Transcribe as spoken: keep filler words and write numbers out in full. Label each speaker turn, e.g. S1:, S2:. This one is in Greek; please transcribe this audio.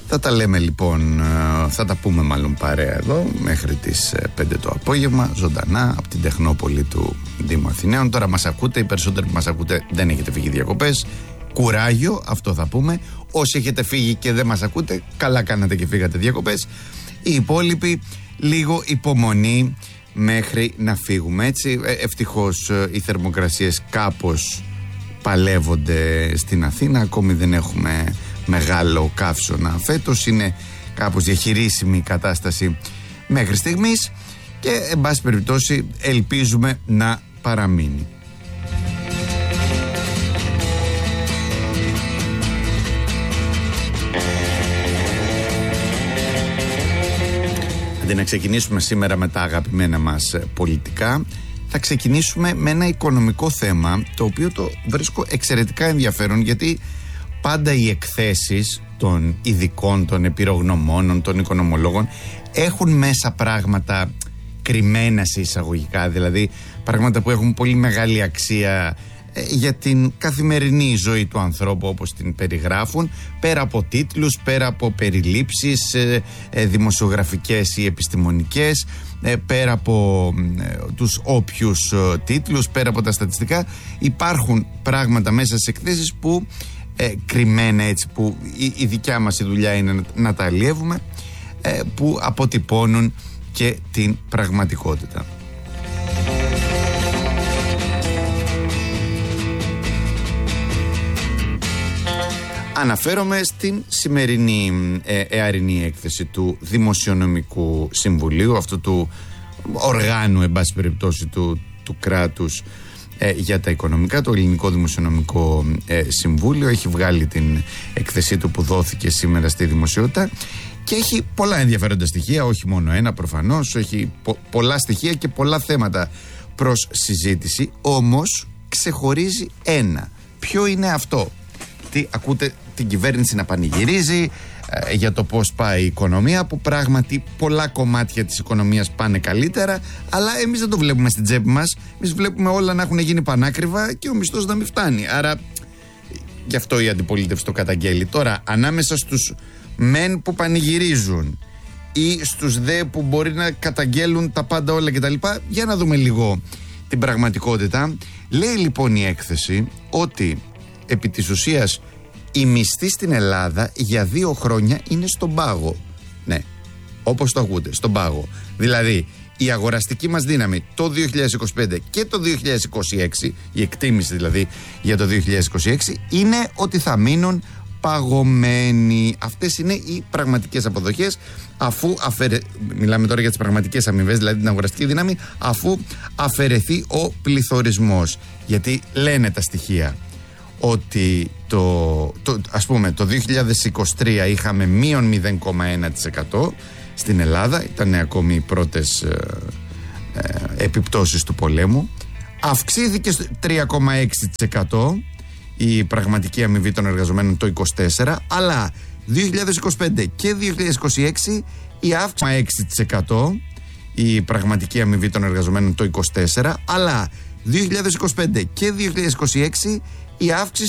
S1: Θα τα λέμε λοιπόν, θα τα πούμε μάλλον παρέα εδώ μέχρι τις πέντε το απόγευμα, ζωντανά από την Τεχνόπολη του Δήμου Αθηναίων. Τώρα μας ακούτε, οι περισσότεροι που μας ακούτε δεν έχετε φύγει διακοπές. Κουράγιο, αυτό θα πούμε. Όσοι έχετε φύγει και δεν μας ακούτε, καλά κάνατε και φύγατε διακοπές. Οι υπόλοιποι, λίγο υπομονή μέχρι να φύγουμε. Έτσι, ευτυχώς οι θερμοκρασίες κάπως παλεύονται στην Αθήνα. Ακόμη δεν έχουμε μεγάλο καύσωνα φέτος. Είναι κάπως διαχειρίσιμη η κατάσταση μέχρι στιγμής και εν πάση περιπτώσει ελπίζουμε να παραμείνει. Αντί να ξεκινήσουμε σήμερα με τα αγαπημένα μας πολιτικά, θα ξεκινήσουμε με ένα οικονομικό θέμα, το οποίο το βρίσκω εξαιρετικά ενδιαφέρον, γιατί πάντα οι εκθέσεις των ειδικών, των επιρρογνωμόνων, των οικονομολόγων έχουν μέσα πράγματα κρυμμένα σε εισαγωγικά, δηλαδή πράγματα που έχουν πολύ μεγάλη αξία για την καθημερινή ζωή του ανθρώπου, όπως την περιγράφουν, πέρα από τίτλους, πέρα από περιλήψεις ε, ε, δημοσιογραφικές ή επιστημονικές, ε, πέρα από ε, τους όποιους ε, τίτλους, πέρα από τα στατιστικά, υπάρχουν πράγματα μέσα στις εκθέσεις που ε, κρυμμένα, έτσι, που η, η δικιά μας η δουλειά είναι να, να τα αλλιεύουμε, ε, που αποτυπώνουν και την πραγματικότητα. Αναφέρομαι στην σημερινή ε, εαρινή έκθεση του Δημοσιονομικού Συμβουλίου, αυτού του οργάνου, εν πάση περιπτώσει, του, του κράτους ε, για τα οικονομικά. Το Ελληνικό Δημοσιονομικό ε, Συμβούλιο έχει βγάλει την έκθεσή του που δόθηκε σήμερα στη δημοσιότητα και έχει πολλά ενδιαφέροντα στοιχεία, όχι μόνο ένα προφανώς, έχει πο, πολλά στοιχεία και πολλά θέματα προς συζήτηση, όμως ξεχωρίζει ένα. Ποιο είναι αυτό? Τι, ακούτε την κυβέρνηση να πανηγυρίζει ε, για το πώς πάει η οικονομία, που πράγματι πολλά κομμάτια της οικονομίας πάνε καλύτερα, αλλά εμείς δεν το βλέπουμε στην τσέπη μας. Εμείς βλέπουμε όλα να έχουν γίνει πανάκριβα και ο μισθός να μην φτάνει. Άρα γι' αυτό η αντιπολίτευση το καταγγέλει. Τώρα, ανάμεσα στους μεν που πανηγυρίζουν ή στους δε που μπορεί να καταγγέλουν τα πάντα όλα κτλ., για να δούμε λίγο την πραγματικότητα. Λέει λοιπόν η έκθεση ότι επί της ουσίας οι μισθοί στην Ελλάδα για δύο χρόνια είναι στον πάγο. Ναι, όπως το ακούτε, στον πάγο. Δηλαδή η αγοραστική μας δύναμη το δύο χιλιάδες είκοσι πέντε και το δύο χιλιάδες είκοσι έξι, η εκτίμηση δηλαδή για το δύο χιλιάδες είκοσι έξι, είναι ότι θα μείνουν παγωμένοι. Αυτές είναι οι πραγματικές αποδοχές, αφού αφαιρε... μιλάμε τώρα για τις πραγματικές αμοιβές, δηλαδή την αγοραστική δύναμη, αφού αφαιρεθεί ο πληθωρισμός. Γιατί λένε τα στοιχεία ότι το, το, ας πούμε, το δύο χιλιάδες είκοσι τρία είχαμε μείον μηδέν κόμμα ένα τοις εκατό στην Ελλάδα, ήταν ακόμη οι πρώτες ε, ε, επιπτώσεις του πολέμου. Αυξήθηκε τρία κόμμα έξι τοις εκατό η πραγματική αμοιβή των εργαζομένων το είκοσι τέσσερα, αλλά δύο χιλιάδες είκοσι πέντε και δύο χιλιάδες είκοσι έξι η αύξηση έξι τοις εκατό η πραγματική αμοιβή των εργαζομένων το είκοσι τέσσερα, αλλά δύο χιλιάδες είκοσι πέντε και δύο χιλιάδες είκοσι έξι η αύξηση